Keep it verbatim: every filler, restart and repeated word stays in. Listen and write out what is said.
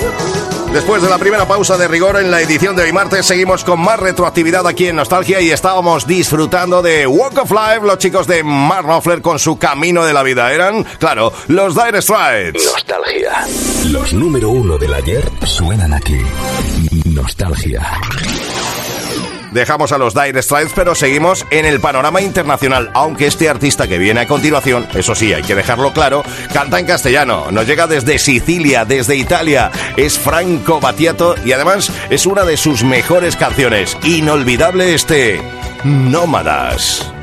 Después de la primera pausa de rigor en la edición de hoy martes, seguimos con más retroactividad aquí en Nostalgia y estábamos disfrutando de Walk of Life, los chicos de Mark Knopfler con su Camino de la Vida. Eran, claro, los Dire Straits. Nostalgia. Los número uno del ayer suenan aquí. Nostalgia. Dejamos a los Dire Straits, pero seguimos en el panorama internacional, aunque este artista que viene a continuación, eso sí, hay que dejarlo claro, canta en castellano, nos llega desde Sicilia, desde Italia, es Franco Battiato y además es una de sus mejores canciones, inolvidable este Nómadas.